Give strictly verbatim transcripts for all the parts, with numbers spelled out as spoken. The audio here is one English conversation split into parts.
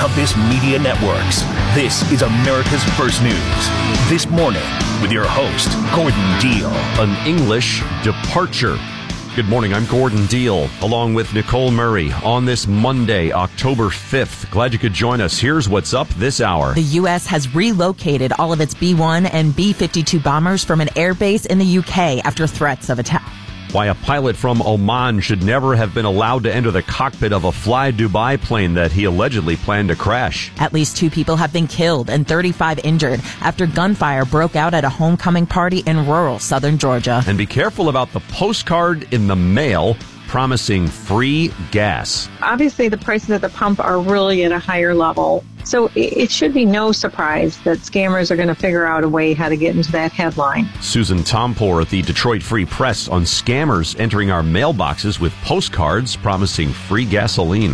Compass Media Networks. This is America's First News. This morning with your host, Gordon Deal. An English departure. Good morning, I'm Gordon Deal, along with Nicole Murray on this Monday, October fifth. Glad you could join us. Here's what's up this hour. The U S has relocated all of its B one and B fifty-two bombers from an airbase in the U K after threats of attack. Why a pilot from Oman should never have been allowed to enter the cockpit of a Fly Dubai plane that he allegedly planned to crash. At least two people have been killed and thirty-five injured after gunfire broke out at a homecoming party in rural southern Georgia. And be careful about the postcard in the mail promising free gas. Obviously, the prices at the pump are really at a higher level. So it should be no surprise that scammers are going to figure out a way how to get into that headline. Susan Tompor at the Detroit Free Press on scammers entering our mailboxes with postcards promising free gasoline.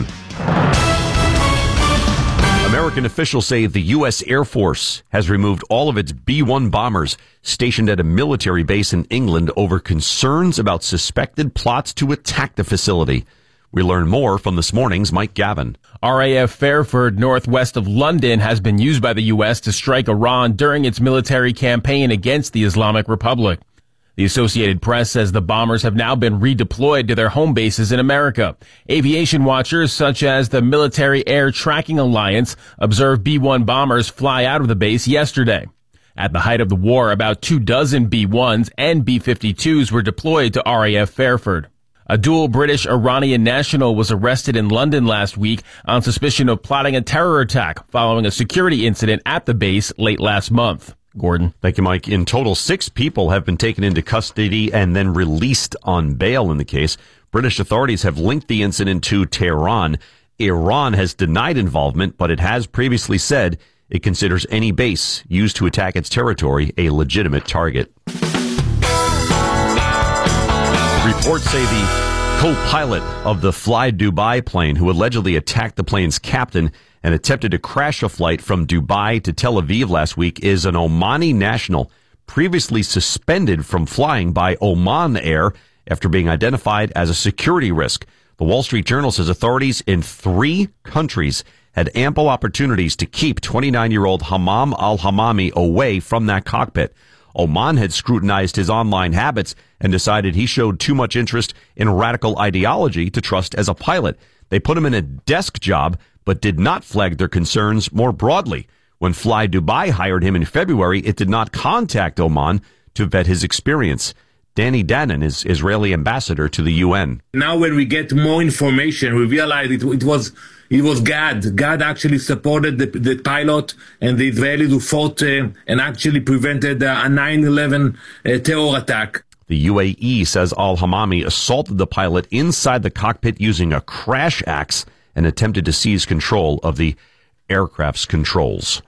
American officials say the U S Air Force has removed all of its B one bombers stationed at a military base in England over concerns about suspected plots to attack the facility. We learn more from this morning's Mike Gavin. R A F Fairford, northwest of London, has been used by the U S to strike Iran during its military campaign against the Islamic Republic. The Associated Press says the bombers have now been redeployed to their home bases in America. Aviation watchers such as the Military Air Tracking Alliance observed B one bombers fly out of the base yesterday. At the height of the war, about two dozen B ones and B fifty-twos were deployed to R A F Fairford. A dual British-Iranian national was arrested in London last week on suspicion of plotting a terror attack following a security incident at the base late last month. Gordon. Thank you, Mike. In total, six people have been taken into custody and then released on bail in the case. British authorities have linked the incident to Tehran. Iran has denied involvement, but it has previously said it considers any base used to attack its territory a legitimate target. Reports say the co-pilot of the Fly Dubai plane who allegedly attacked the plane's captain and attempted to crash a flight from Dubai to Tel Aviv last week is an Omani national previously suspended from flying by Oman Air after being identified as a security risk. The Wall Street Journal says authorities in three countries had ample opportunities to keep twenty-nine-year-old Hammam al-Hammami away from that cockpit. Oman had scrutinized his online habits and decided he showed too much interest in radical ideology to trust as a pilot. They put him in a desk job, but did not flag their concerns more broadly. When Fly Dubai hired him in February, it did not contact Oman to vet his experience. Danny Danon is Israeli ambassador to the U N. Now when we get more information, we realize it, it was it was Gad. Gad actually supported the, the pilot and the Israelis who fought uh, and actually prevented uh, a nine eleven uh, terror attack. The U A E says al-Hammami assaulted the pilot inside the cockpit using a crash axe and attempted to seize control of the aircraft's controls.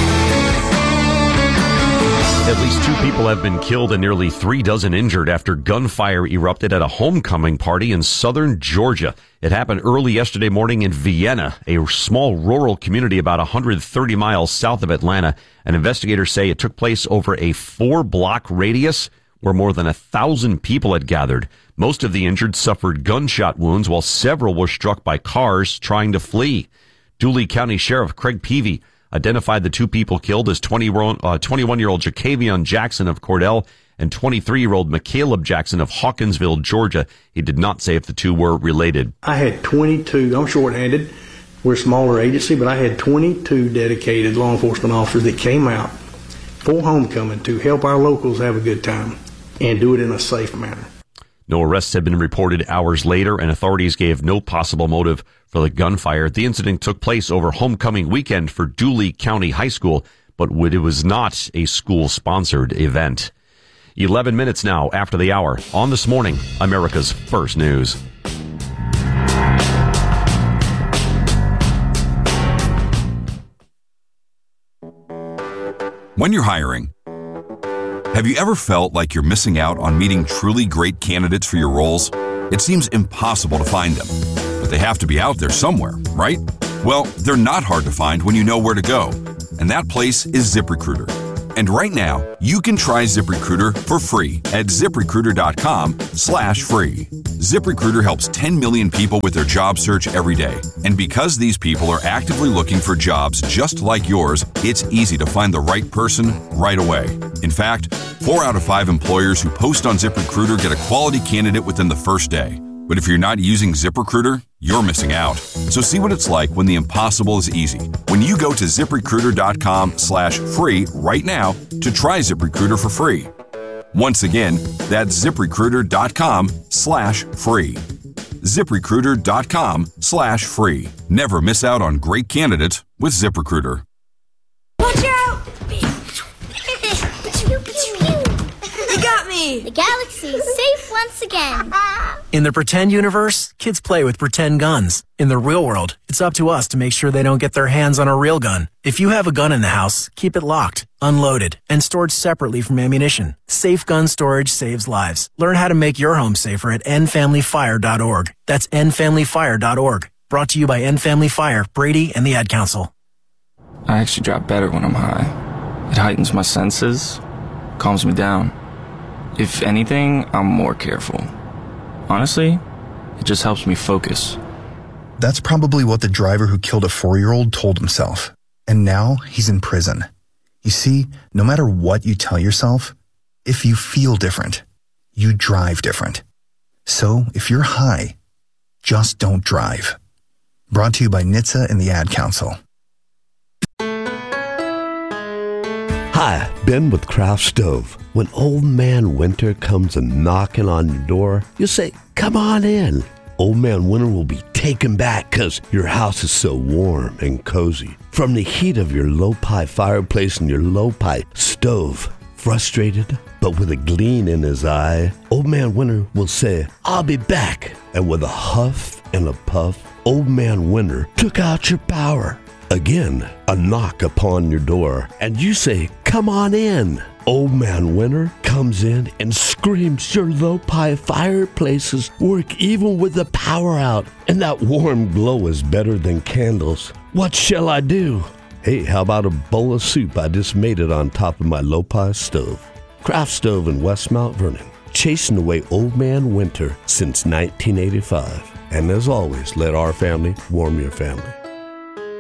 At least two people have been killed and nearly three dozen injured after gunfire erupted at a homecoming party in southern Georgia. It happened early yesterday morning in Vienna, a small rural community about one hundred thirty miles south of Atlanta. And investigators say it took place over a four-block radius where more than a thousand people had gathered. Most of the injured suffered gunshot wounds, while several were struck by cars trying to flee. Dooley County Sheriff Craig Peavy identified the two people killed as twenty-one-year-old Jacavion Jackson of Cordell and twenty-three-year-old McCaleb Jackson of Hawkinsville, Georgia. He did not say if the two were related. I had twenty-two, I'm short-handed, we're a smaller agency, but I had twenty-two dedicated law enforcement officers that came out for homecoming to help our locals have a good time and do it in a safe manner. No arrests had been reported hours later, and authorities gave no possible motive for the gunfire. The incident took place over homecoming weekend for Dooley County High School, but it was not a school-sponsored event. eleven minutes now after the hour on This Morning, America's First News. When you're hiring, have you ever felt like you're missing out on meeting truly great candidates for your roles? It seems impossible to find them, but they have to be out there somewhere, right? Well, they're not hard to find when you know where to go, and that place is ZipRecruiter. And right now, you can try ZipRecruiter for free at ZipRecruiter.com slash free. ZipRecruiter helps ten million people with their job search every day. And because these people are actively looking for jobs just like yours, it's easy to find the right person right away. In fact, four out of five employers who post on ZipRecruiter get a quality candidate within the first day. But if you're not using ZipRecruiter, you're missing out. So see what it's like when the impossible is easy. When you go to ZipRecruiter.com slash free right now to try ZipRecruiter for free. Once again, that's ZipRecruiter.com slash free. ZipRecruiter.com slash free. Never miss out on great candidates with ZipRecruiter. Watch out! You got me! The galaxy is safe once again. In the pretend universe, kids play with pretend guns. In the real world, it's up to us to make sure they don't get their hands on a real gun. If you have a gun in the house, keep it locked, unloaded, and stored separately from ammunition. Safe gun storage saves lives. Learn how to make your home safer at end family fire dot org. That's end family fire dot org. Brought to you by End Family Fire, Brady, and the Ad Council. I actually drop better when I'm high. It heightens my senses, calms me down. If anything, I'm more careful. Honestly, it just helps me focus. That's probably what the driver who killed a four-year-old told himself. And now he's in prison. You see, no matter what you tell yourself, if you feel different, you drive different. So if you're high, just don't drive. Brought to you by N H T S A and the Ad Council. Hi, Ben with Craft Stove. When Old Man Winter comes a knocking on your door, you say, "Come on in." Old Man Winter will be taken back because your house is so warm and cozy. From the heat of your low-pie fireplace and your low-pie stove. Frustrated, but with a gleam in his eye, Old Man Winter will say, "I'll be back." And with a huff and a puff, Old Man Winter took out your power. Again, a knock upon your door, and you say, "Come on in." Old Man Winter comes in and screams your low-pie fireplaces work even with the power out, and that warm glow is better than candles. What shall I do? Hey, how about a bowl of soup? I just made it on top of my low-pie stove. Craft Stove in West Mount Vernon, chasing away Old Man Winter since nineteen eighty-five. And as always, let our family warm your family.